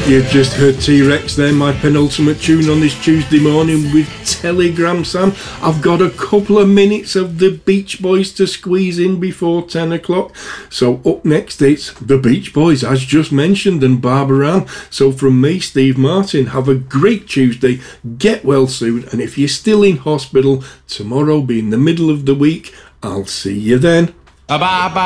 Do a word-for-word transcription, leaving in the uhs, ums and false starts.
You just heard T-Rex there, my penultimate tune on this Tuesday morning with Telegram Sam. I've got a couple of minutes of the Beach Boys to squeeze in before ten o'clock. So up next it's the Beach Boys, as just mentioned, and Barbara Ann. So from me, Steve Martin, have a great Tuesday, get well soon, and if you're still in hospital, tomorrow being the middle of the week, I'll see you then. Bye bye.